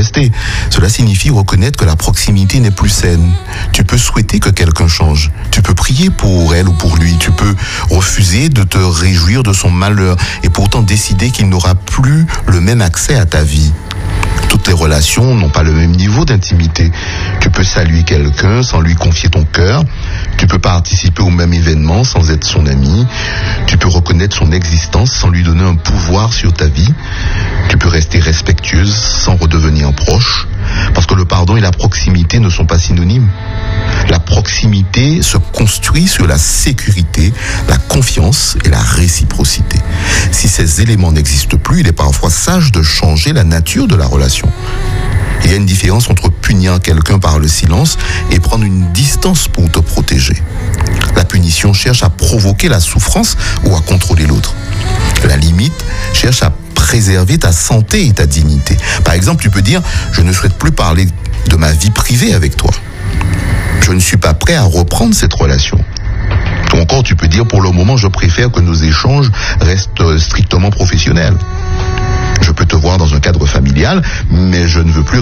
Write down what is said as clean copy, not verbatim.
manifester. Cela signifie reconnaître que la proximité n'est plus saine. Tu peux souhaiter que quelqu'un change. Tu peux prier pour elle ou pour lui. Tu peux refuser de te réjouir de son malheur et pourtant décider qu'il n'aura plus le même accès à ta vie. Toutes les relations n'ont pas le même niveau d'intimité. Tu peux saluer quelqu'un sans lui confier ton cœur. Tu peux participer au même événement sans être son ami. Tu peux reconnaître son existence sans lui donner un pouvoir sur ta vie. Tu peux rester respectueuse sans redevenir proche. Parce que le pardon et la proximité ne sont pas synonymes. La proximité se construit sur la sécurité, la confiance et la réciprocité. Si ces éléments n'existent plus, il est parfois sage de changer la nature de la relation. Il y a une différence entre punir quelqu'un par le silence et prendre une distance pour te protéger. La punition cherche à provoquer la souffrance ou à contrôler l'autre. La limite cherche à préserver ta santé et ta dignité. Par exemple, tu peux dire « Je ne souhaite plus parler de ma vie privée avec toi. Je ne suis pas prêt à reprendre cette relation. » Ou encore, tu peux dire « Pour le moment, je préfère que nos échanges restent strictement professionnels. Je peux te voir dans un cadre familial, mais je ne veux plus